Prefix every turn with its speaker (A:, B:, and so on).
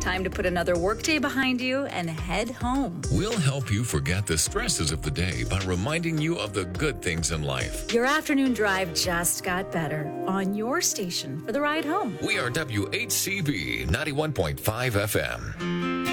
A: Time to put another workday behind you and head home.
B: We'll help you forget the stresses of the day by reminding you of the good things in life.
A: Your afternoon drive just got better on your station for the ride home.
B: We are WHCB 91.5 FM.